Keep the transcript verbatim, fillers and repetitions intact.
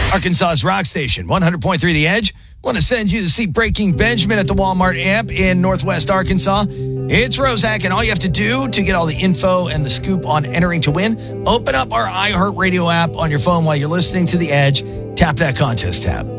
Arkansas's rock station, one hundred point three The Edge. Want to send you to see Breaking Benjamin at the Walmart Amp in Northwest Arkansas. It's Roszak, and all you have to do to get all the info and the scoop on entering to win, open up our iHeartRadio app on your phone while you're listening to The Edge. Tap that contest tab.